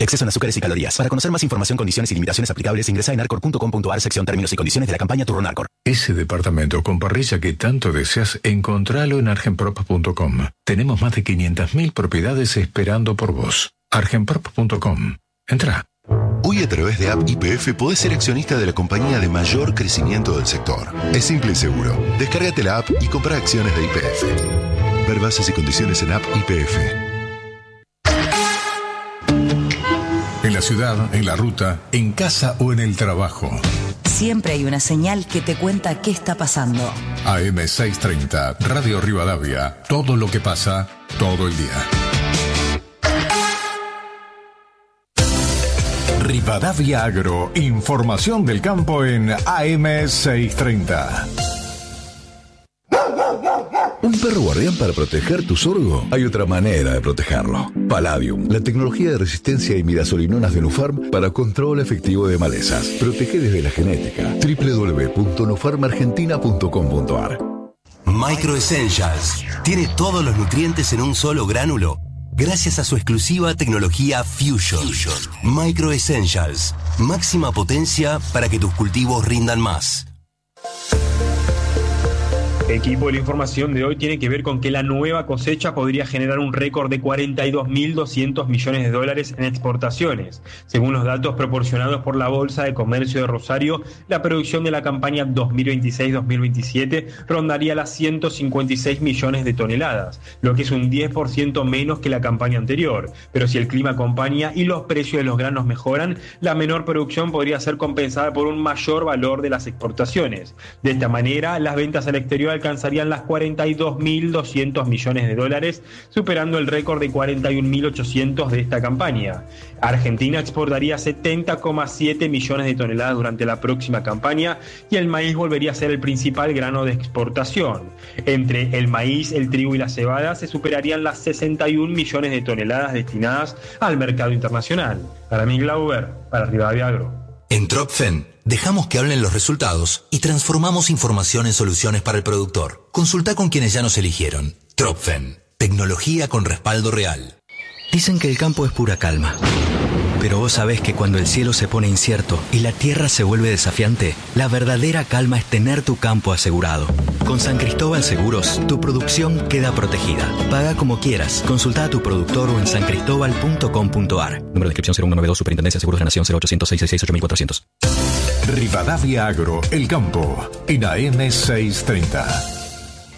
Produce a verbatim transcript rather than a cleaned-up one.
Exceso en azúcares y calorías. Para conocer más información, condiciones y limitaciones aplicables, ingresa en arcor punto com punto ar, sección términos y condiciones de la campaña Turrón Arcor. Ese departamento con parrilla que tanto deseas, encontralo en argenprop punto com. Tenemos más de quinientas mil propiedades esperando por vos. argenprop punto com. Entra. Hoy a través de App Y P F podés ser accionista de la compañía de mayor crecimiento del sector. Es simple y seguro. Descárgate la app y compra acciones de Y P F. Ver bases y condiciones en App Y P F. En la ciudad, en la ruta, en casa o en el trabajo. Siempre hay una señal que te cuenta qué está pasando. A M seiscientos treinta, Radio Rivadavia. Todo lo que pasa, todo el día. Rivadavia Agro, información del campo en A M seiscientos treinta. ¿Un perro guardián para proteger tu sorgo? Hay otra manera de protegerlo. Palladium, la tecnología de resistencia a imidazolinonas de Nufarm para control efectivo de malezas. Protege desde la genética. doble u doble u doble u punto nufarm argentina punto com punto ar. Micro Essentials tiene todos los nutrientes en un solo gránulo gracias a su exclusiva tecnología Fusion. Fusion. Micro Essentials, máxima potencia para que tus cultivos rindan más. Equipo, la información de hoy tiene que ver con que la nueva cosecha podría generar un récord de cuarenta y dos mil doscientos millones de dólares en exportaciones. Según los datos proporcionados por la Bolsa de Comercio de Rosario, la producción de la campaña dos mil veintiséis dos mil veintisiete rondaría las ciento cincuenta y seis millones de toneladas, lo que es un diez por ciento menos que la campaña anterior. Pero si el clima acompaña y los precios de los granos mejoran, la menor producción podría ser compensada por un mayor valor de las exportaciones. De esta manera, las ventas al exterior alcanzarían las cuarenta y dos mil doscientos millones de dólares, superando el récord de cuarenta y un mil ochocientos de esta campaña. Argentina exportaría setenta coma siete millones de toneladas durante la próxima campaña y el maíz volvería a ser el principal grano de exportación. Entre el maíz, el trigo y la cebada se superarían las sesenta y un millones de toneladas destinadas al mercado internacional. Para mí, Glauber, para Rivadavia Agro. En Tropfen, dejamos que hablen los resultados y transformamos información en soluciones para el productor. Consulta con quienes ya nos eligieron. Tropfen, tecnología con respaldo real. Dicen que el campo es pura calma. Pero vos sabés que cuando el cielo se pone incierto y la tierra se vuelve desafiante, la verdadera calma es tener tu campo asegurado. Con San Cristóbal Seguros, tu producción queda protegida. Paga como quieras. Consulta a tu productor o en san cristóbal punto com punto ar. Número de inscripción cero uno nueve dos, Superintendencia de Seguros de la Nación, cero ochocientos, seiscientos sesenta y seis, ocho mil cuatrocientos. Rivadavia Agro, el campo, en A M seiscientos treinta.